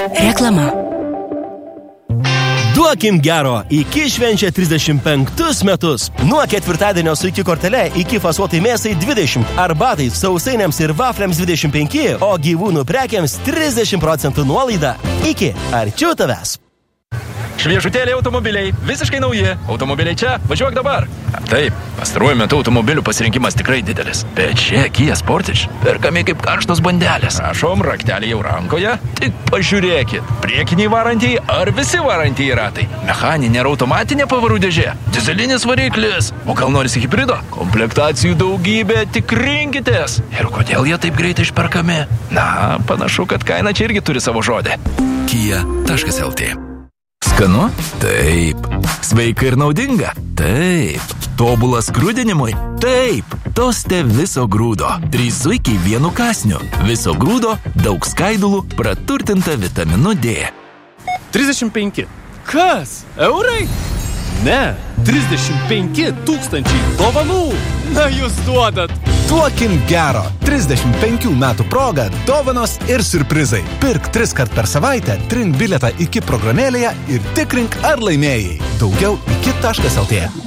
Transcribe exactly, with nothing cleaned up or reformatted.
Reklama. Duokim gero, iki švenčia trisdešimt penktus metus. Nuo ketvirtadienio su iki kortele, iki fasuotai mėsai dvidešimt, arbatai, sausainiams ir vafliams dvidešimt penki, o gyvūnų prekiams trisdešimt procentų nuolaida. Iki arčiau tavęs. Šviežutėliai automobiliai, visiškai nauji. Automobiliai čia, važiuok dabar. Taip, pastaruoju metu automobilių pasirinkimas tikrai didelis. Bet čia Kia Sportage perkami kaip karštos bandelės. Prašom, raktelį jau rankoje. Tik pažiūrėkit. Priekiniai varantieji ar visi varantieji ratai. Mechaninė ar automatinė pavarų dėžė. Dizelinis variklis. O gal norisi hibrido? Komplektacijų daugybė, tik rinkitės. Ir kodėl jie taip greitai išperkami? Na, panašu, kad kaina čia irgi turi savo žodį. Kia taškas el tė. Skanu? Taip. Sveika ir naudinga? Taip. Tobulas grūdinimui? Taip. Toste viso grūdo. Trys zuikiai vienu kąsniu. Viso grūdo, daug skaidulų, praturtinta vitaminu D. trisdešimt penki. Kas? Eurai? Ne. trisdešimt penki tūkstančiai dovanų. Na, jūs duodat. Duokim gero. trisdešimt penkių metų proga dovanos ir siurprizai. Pirk tris kart per savaitę, trink bilietą iki programėlėje ir tikrink ar laimėjai. Daugiau iki taškas el tė.